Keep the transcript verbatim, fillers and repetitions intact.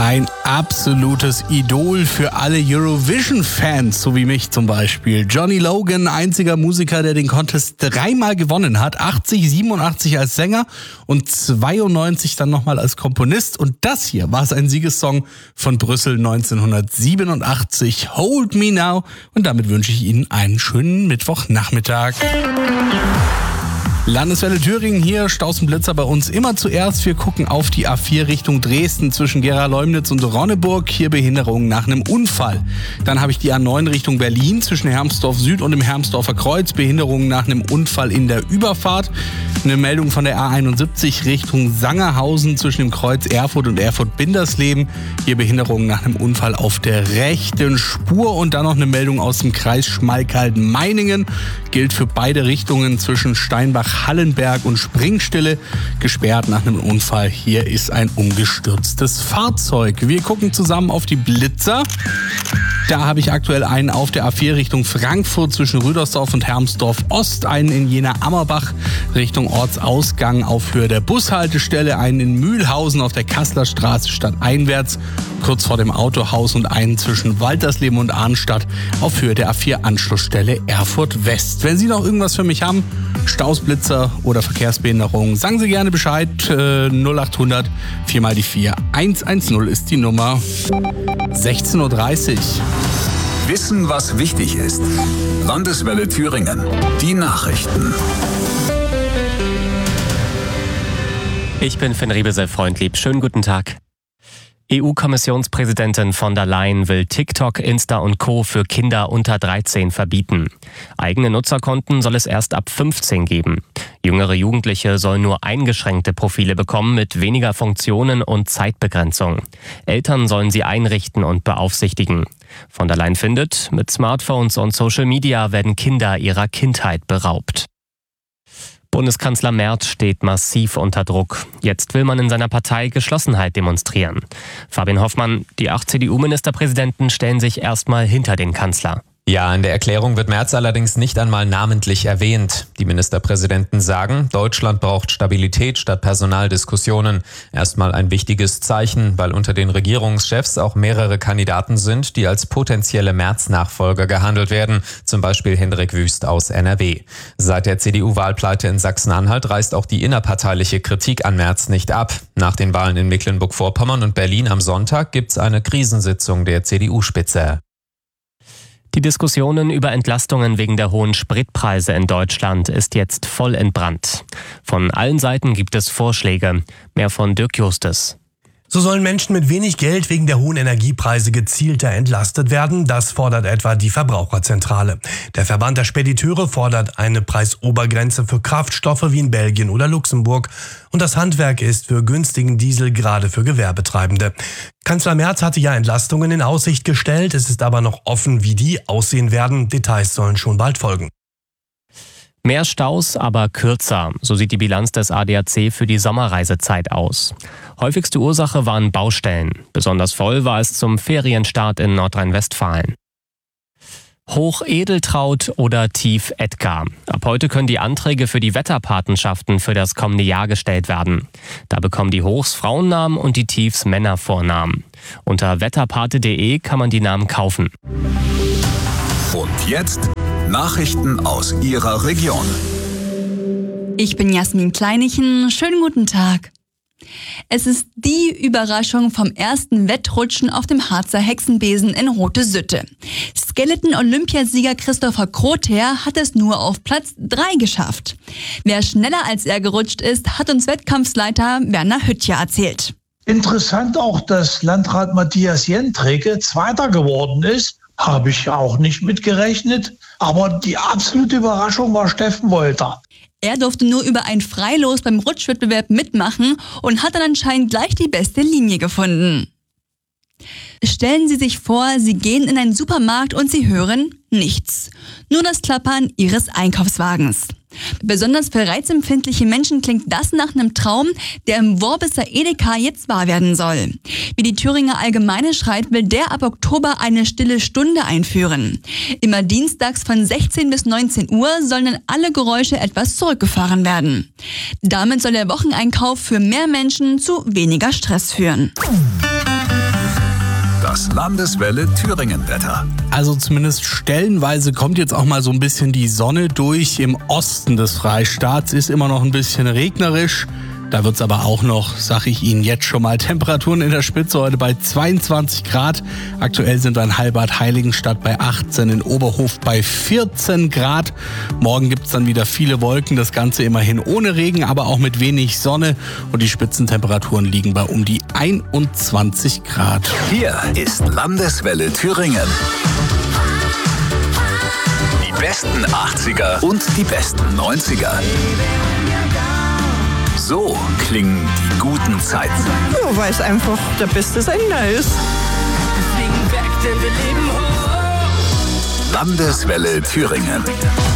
Ein absolutes Idol für alle Eurovision-Fans, so wie mich zum Beispiel. Johnny Logan, einziger Musiker, der den Contest dreimal gewonnen hat. achtzig, siebenundachtzig als Sänger und zweiundneunzig dann nochmal als Komponist. Und das hier war sein Siegessong von Brüssel neunzehnhundertsiebenundachtzig, Hold Me Now. Und damit wünsche ich Ihnen einen schönen Mittwochnachmittag. Landeswelle Thüringen hier, Stausenblitzer bei uns immer zuerst. Wir gucken auf die A vier Richtung Dresden zwischen Gera-Leumnitz und Ronneburg. Hier Behinderungen nach einem Unfall. Dann habe ich die A neun Richtung Berlin zwischen Hermsdorf Süd und dem Hermsdorfer Kreuz. Behinderungen nach einem Unfall in der Überfahrt. Eine Meldung von der A einundsiebzig Richtung Sangerhausen zwischen dem Kreuz Erfurt und Erfurt-Bindersleben. Hier Behinderungen nach einem Unfall auf der rechten Spur. Und dann noch eine Meldung aus dem Kreis Schmalkalden-Meiningen. Gilt für beide Richtungen zwischen Steinbach Hallenberg und Springstille, gesperrt nach einem Unfall. Hier ist ein umgestürztes Fahrzeug. Wir gucken zusammen auf die Blitzer. Da habe ich aktuell einen auf der A vier Richtung Frankfurt zwischen Rüdersdorf und Hermsdorf Ost, einen in Jena-Ammerbach Richtung Ortsausgang auf Höhe der Bushaltestelle, einen in Mühlhausen auf der Kasseler Straße stadteinwärts, kurz vor dem Autohaus, und einen zwischen Waltersleben und Arnstadt auf Höhe der A vier Anschlussstelle Erfurt West. Wenn Sie noch irgendwas für mich haben, Staus, Blitzer oder Verkehrsbehinderung, sagen Sie gerne Bescheid. Äh, null achthundert, vier mal die vier. hundertzehn ist die Nummer. sechzehn Uhr dreißig. Wissen, was wichtig ist. Landeswelle Thüringen. Die Nachrichten. Ich bin Finn Riebesel-Freundlieb. Schönen guten Tag. E U-Kommissionspräsidentin von der Leyen will TikTok, Insta und Co. für Kinder unter dreizehn verbieten. Eigene Nutzerkonten soll es erst ab fünfzehn geben. Jüngere Jugendliche sollen nur eingeschränkte Profile bekommen mit weniger Funktionen und Zeitbegrenzung. Eltern sollen sie einrichten und beaufsichtigen. Von der Leyen findet, mit Smartphones und Social Media werden Kinder ihrer Kindheit beraubt. Bundeskanzler Merz steht massiv unter Druck. Jetzt will man in seiner Partei Geschlossenheit demonstrieren. Fabian Hoffmann, die acht C D U-Ministerpräsidenten stellen sich erstmal hinter den Kanzler. Ja, in der Erklärung wird Merz allerdings nicht einmal namentlich erwähnt. Die Ministerpräsidenten sagen, Deutschland braucht Stabilität statt Personaldiskussionen. Erstmal ein wichtiges Zeichen, weil unter den Regierungschefs auch mehrere Kandidaten sind, die als potenzielle Merz-Nachfolger gehandelt werden. Zum Beispiel Hendrik Wüst aus N R W. Seit der C D U-Wahlpleite in Sachsen-Anhalt reißt auch die innerparteiliche Kritik an Merz nicht ab. Nach den Wahlen in Mecklenburg-Vorpommern und Berlin am Sonntag gibt's eine Krisensitzung der C D U-Spitze. Die Diskussionen über Entlastungen wegen der hohen Spritpreise in Deutschland ist jetzt voll entbrannt. Von allen Seiten gibt es Vorschläge. Mehr von Dirk Justus. So sollen Menschen mit wenig Geld wegen der hohen Energiepreise gezielter entlastet werden. Das fordert etwa die Verbraucherzentrale. Der Verband der Spediteure fordert eine Preisobergrenze für Kraftstoffe wie in Belgien oder Luxemburg. Und das Handwerk ist für günstigen Diesel gerade für Gewerbetreibende. Kanzler Merz hatte ja Entlastungen in Aussicht gestellt. Es ist aber noch offen, wie die aussehen werden. Details sollen schon bald folgen. Mehr Staus, aber kürzer. So sieht die Bilanz des A D A C für die Sommerreisezeit aus. Häufigste Ursache waren Baustellen. Besonders voll war es zum Ferienstart in Nordrhein-Westfalen. Hoch-Edeltraud oder Tief-Edgar. Ab heute können die Anträge für die Wetterpatenschaften für das kommende Jahr gestellt werden. Da bekommen die Hochs Frauennamen und die Tiefs Männervornamen. Unter wetterpate punkt de kann man die Namen kaufen. Und jetzt Nachrichten aus Ihrer Region. Ich bin Jasmin Kleinichen. Schönen guten Tag. Es ist die Überraschung vom ersten Wettrutschen auf dem Harzer Hexenbesen in Rote Sütte. Skeleton-Olympiasieger Christopher Krother hat es nur auf Platz drei geschafft. Wer schneller als er gerutscht ist, hat uns Wettkampfsleiter Werner Hüttcher erzählt. Interessant auch, dass Landrat Matthias Jentreke Zweiter geworden ist. Habe ich auch nicht mitgerechnet. Aber die absolute Überraschung war Steffen Wolter. Er durfte nur über ein Freilos beim Rutschwettbewerb mitmachen und hat dann anscheinend gleich die beste Linie gefunden. Stellen Sie sich vor, Sie gehen in einen Supermarkt und Sie hören nichts. Nur das Klappern Ihres Einkaufswagens. Besonders für reizempfindliche Menschen klingt das nach einem Traum, der im Worbisser Edeka jetzt wahr werden soll. Wie die Thüringer Allgemeine schreibt, will der ab Oktober eine stille Stunde einführen. Immer dienstags von sechzehn bis neunzehn Uhr sollen dann alle Geräusche etwas zurückgefahren werden. Damit soll der Wocheneinkauf für mehr Menschen zu weniger Stress führen. Das Landeswelle Thüringen-Wetter. Also zumindest stellenweise kommt jetzt auch mal so ein bisschen die Sonne durch. Im Osten des Freistaats ist immer noch ein bisschen regnerisch. Da wird es aber auch noch, sage ich Ihnen jetzt schon mal, Temperaturen in der Spitze heute bei zweiundzwanzig Grad. Aktuell sind wir in Heilbad-Heiligenstadt bei achtzehn, in Oberhof bei vierzehn Grad. Morgen gibt es dann wieder viele Wolken, das Ganze immerhin ohne Regen, aber auch mit wenig Sonne. Und die Spitzentemperaturen liegen bei um die einundzwanzig Grad. Hier ist Landeswelle Thüringen. Die besten achtziger und die besten neunziger. So klingen die guten Zeiten. Ja, weil es einfach der beste Sender ist. Landeswelle Thüringen.